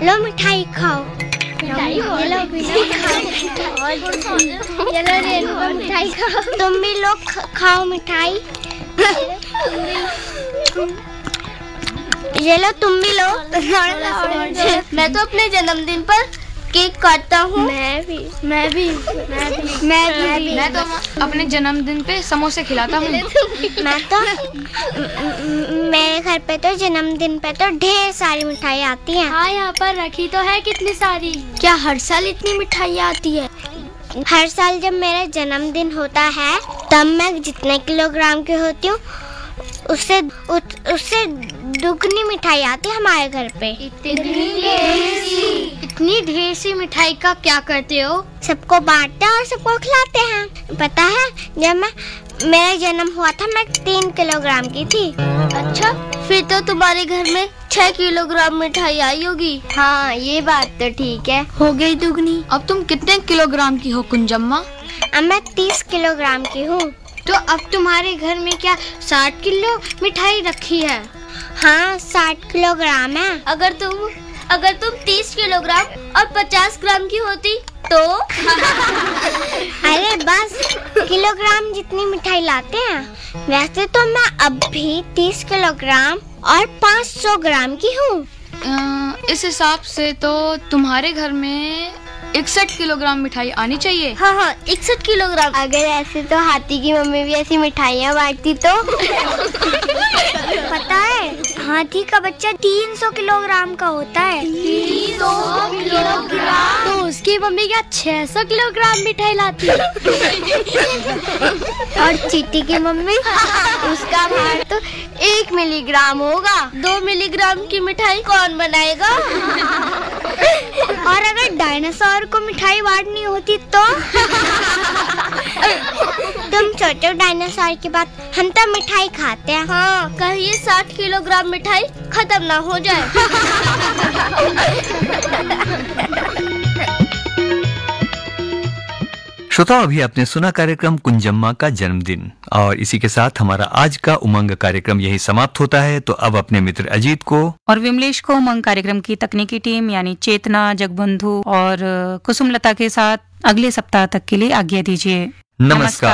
लो मिठाई खाओ। ये लो रेणुका मिठाई खाओ। तुम भी लोग खाओ मिठाई। ये लो तुम भी लो। मैं तो अपने जन्मदिन पर केक काटता हूँ। मैं भी अपने जन्मदिन पे समोसे खिलाता हूँ। मैं तो मेरे घर पे तो जन्मदिन पे तो ढेर सारी मिठाई आती हैं। हाँ, यहाँ पर रखी तो है कितनी सारी। क्या हर साल इतनी मिठाई आती है? हर साल जब मेरा जन्मदिन होता है तब मैं जितने किलोग्राम की होती हूँ उससे दुगनी मिठाई आती है हमारे घर पे। इतनी ढेर सी मिठाई का क्या करते हो? सबको बांटते हैं और सबको खिलाते हैं। पता है जब मेरा जन्म हुआ था मैं 3 किलोग्राम की थी। अच्छा, फिर तो तुम्हारे घर में 6 किलोग्राम मिठाई आई होगी। हाँ, ये बात तो ठीक है। हो गई दुगनी। अब तुम कितने किलोग्राम की हो कुंजम्मा? अब मैं 30 किलोग्राम की हूँ। तो अब तुम्हारे घर में क्या 60 किलो मिठाई रखी है? हाँ, 60 किलोग्राम है। अगर तुम 30 किलोग्राम और 50 ग्राम की होती तो? अरे बस किलोग्राम जितनी मिठाई लाते हैं। वैसे तो मैं अब भी 30 किलोग्राम और 500 ग्राम की हूँ। इस हिसाब से तो तुम्हारे घर में 61 किलोग्राम मिठाई आनी चाहिए। हाँ, 61 किलोग्राम। अगर ऐसे तो हाथी की मम्मी भी ऐसी मिठाइयाँ बांटती तो। पता है हाथी का बच्चा 300 किलोग्राम का होता है। 300 किलोग्राम? तो उसकी मम्मी क्या 600 किलोग्राम मिठाई लाती है? और चींटी की मम्मी उसका भार तो 1 मिलीग्राम होगा। 2 मिलीग्राम की मिठाई कौन बनाएगा? और अगर डायनासोर को मिठाई बांटनी होती तो? तुम सोचो डायनासोर की बात, हम तो मिठाई खाते हैं। हाँ, कहीं 60 किलोग्राम मिठाई खत्म ना हो जाए। श्रोताओं, अभी आपने सुना कार्यक्रम कुंजम्मा का जन्मदिन, और इसी के साथ हमारा आज का उमंग कार्यक्रम यही समाप्त होता है। तो अब अपने मित्र अजीत को और विमलेश को उमंग कार्यक्रम की तकनीकी टीम यानी चेतना, जगबंधु और कुसुमलता के साथ अगले सप्ताह तक के लिए आज्ञा दीजिए। नमस्कार।